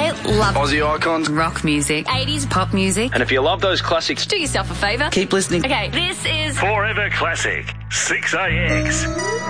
I love Aussie icons, rock music, 80s pop music. and if you love those classics, Do yourself a favour. keep listening. Okay, this is Forever Classic, 6AX.